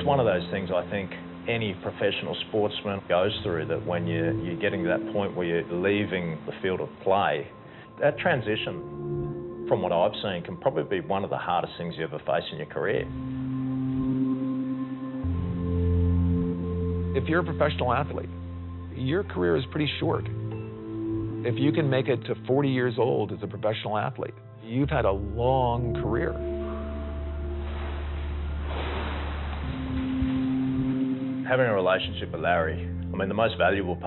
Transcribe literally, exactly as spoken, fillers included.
It's one of those things I think any professional sportsman goes through, that when you're, you're getting to that point where you're leaving the field of play, that transition, from what I've seen, can probably be one of the hardest things you ever face in your career. If you're a professional athlete, your career is pretty short. If you can make it to forty years old as a professional athlete, you've had a long career. Having a relationship with Larry, I mean, the most valuable part